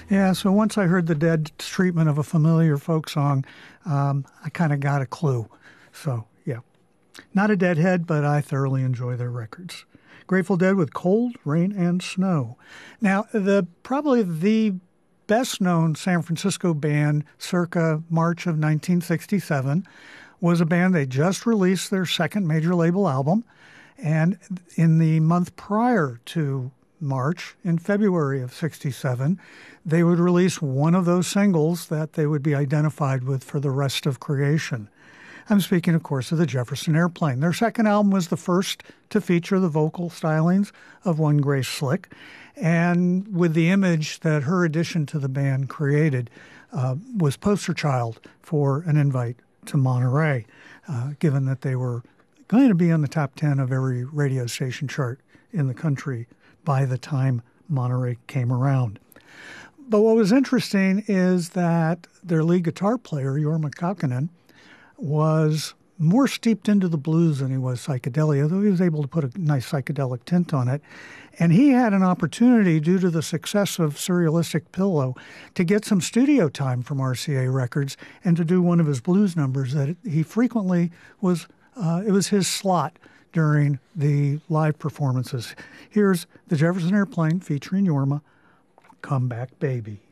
Yeah, so once I heard the Dead's treatment of a familiar folk song, I kind of got a clue. So, yeah. Not a Deadhead, but I thoroughly enjoy their records. Grateful Dead with Cold, Rain, and Snow. Now, probably the best-known San Francisco band circa March of 1967 was a band. They just released their second major label album, and in the month prior to March, in February of 67, they would release one of those singles that they would be identified with for the rest of creation. I'm speaking, of course, of the Jefferson Airplane. Their second album was the first to feature the vocal stylings of one Grace Slick, and with the image that her addition to the band created was poster child for an invite to Monterey, given that they were going to be on the top 10 of every radio station chart in the country by the time Monterey came around. But what was interesting is that their lead guitar player, Jorma Kaukonen, was more steeped into the blues than he was psychedelia, though he was able to put a nice psychedelic tint on it. And he had an opportunity, due to the success of Surrealistic Pillow, to get some studio time from RCA Records and to do one of his blues numbers that he frequently was, it was his slot during the live performances. Here's the Jefferson Airplane featuring Jorma, Come Back Baby.